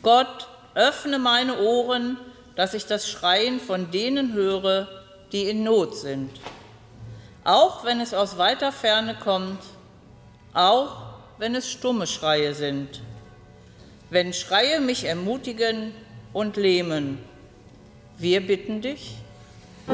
Gott, öffne meine Ohren, dass ich das Schreien von denen höre, die in Not sind. Auch wenn es aus weiter Ferne kommt, auch wenn es stumme Schreie sind. Wenn Schreie mich ermutigen und lähmen, wir bitten dich.